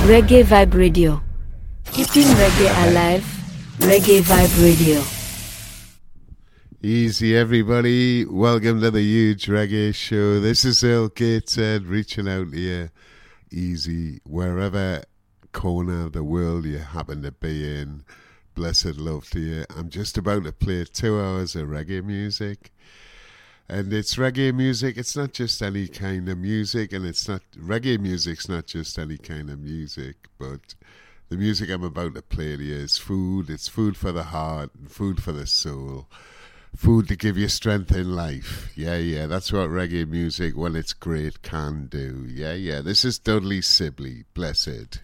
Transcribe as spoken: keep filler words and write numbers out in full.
Reggae Vibe Radio. Keeping reggae alive. Reggae Vibe Radio. Easy, everybody. Welcome to the Huge Reggae Show. This is Earl Gateshead reaching out to you. Easy, wherever corner of the world you happen to be in. Blessed love to you. I'm just about to play two hours of reggae music. And it's reggae music. It's not just any kind of music. And it's not, reggae music's not just any kind of music. But the music I'm about to play to you is food. It's food for the heart and food for the soul. Food to give you strength in life. Yeah, yeah, that's what reggae music, when it's great, can do. Yeah, yeah. This is Dudley Sibley. Blessed.